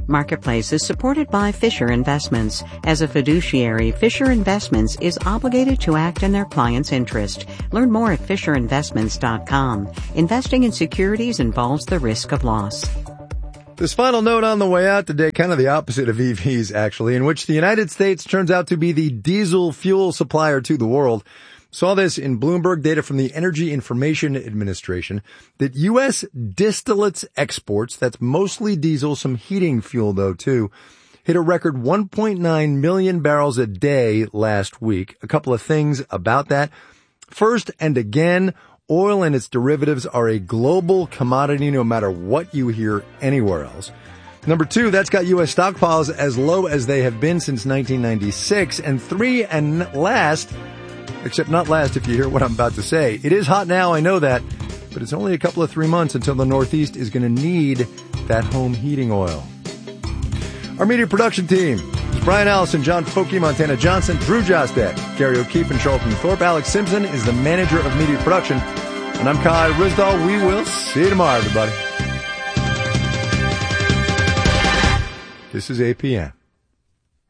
Marketplace is supported by Fisher Investments. As a fiduciary, Fisher Investments is obligated to act in their client's interest. Learn more at FisherInvestments.com. Investing in securities involves the risk of loss. This final note on the way out today, kind of the opposite of EVs, actually, in which the United States turns out to be the diesel fuel supplier to the world. Saw this in Bloomberg data from the Energy Information Administration that U.S. distillates exports, that's mostly diesel, some heating fuel though too, hit a record 1.9 million barrels a day last week. A couple of things about that. First, and again, oil and its derivatives are a global commodity no matter what you hear anywhere else. Number two, that's got U.S. stockpiles as low as they have been since 1996. And three, and last, except not last if you hear what I'm about to say, it is hot now, I know that, but it's only a couple of 3 months until the Northeast is going to need that home heating oil. Our media production team is Brian Allison, John Foky, Montana Johnson, Drew Jostek, Gary O'Keefe, and Charlton Thorpe. Alex Simpson is the manager of media production. And I'm Kai Rizdal. We will see you tomorrow, everybody. This is APM.